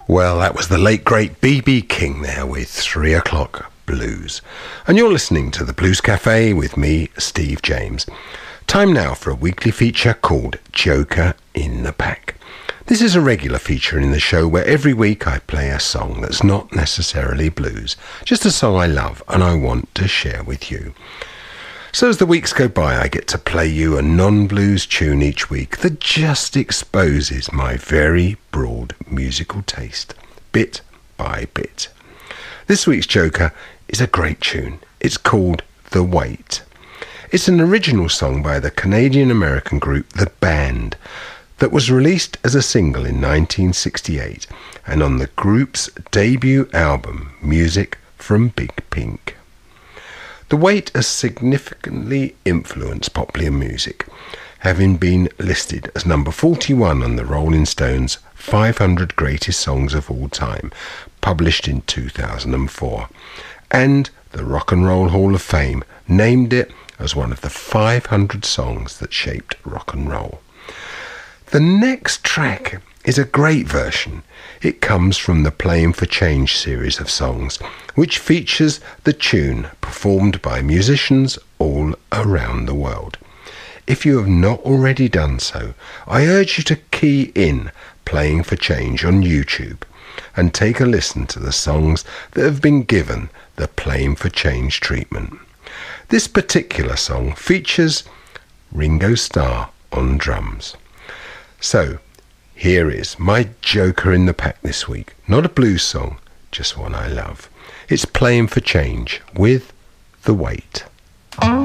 Well, that was the late great B.B. King there with 3 o'clock blues. And you're listening to the Blues Cafe with me, Steve James. Time now for a weekly feature called Joker in the Pack. This is a regular feature in the show where every week I play a song that's not necessarily blues, just a song I love and I want to share with you. So as the weeks go by, I get to play you a non-blues tune each week that just exposes my very broad musical taste, bit by bit. This week's Joker is a great tune. It's called The Weight. It's an original song by the Canadian-American group The Band that was released as a single in 1968 and on the group's debut album, Music from Big Pink. The Weight has significantly influenced popular music, having been listed as number 41 on the Rolling Stones 500 Greatest Songs of All Time, published in 2004. And the Rock and Roll Hall of Fame named it as one of the 500 songs that shaped rock and roll. The next track is a great version. It comes from the Playing for Change series of songs, which features the tune performed by musicians all around the world. If you have not already done so, I urge you to key in Playing for Change on YouTube and take a listen to the songs that have been given the Playing for Change treatment. This particular song features Ringo Starr on drums. So, here is my Joker in the Pack this week. Not a blues song, just one I love. It's Playing for Change with The Weight.